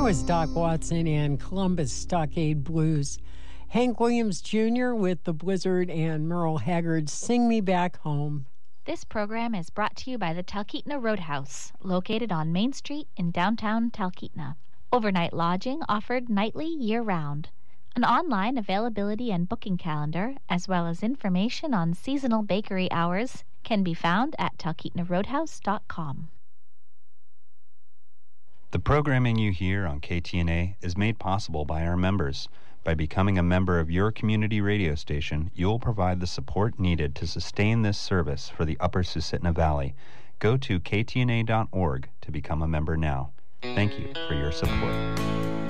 was Doc Watson and Columbus Stockade Blues. Hank Williams Jr. with The Blizzard and Merle Haggard's Sing Me Back Home. This program is brought to you by the Talkeetna Roadhouse, located on Main Street in downtown Talkeetna. Overnight lodging offered nightly year-round. An online availability and booking calendar, as well as information on seasonal bakery hours, can be found at talkeetnaroadhouse.com. The programming you hear on KTNA is made possible by our members. By becoming a member of your community radio station, you will provide the support needed to sustain this service for the Upper Susitna Valley. Go to ktna.org to become a member now. Thank you for your support.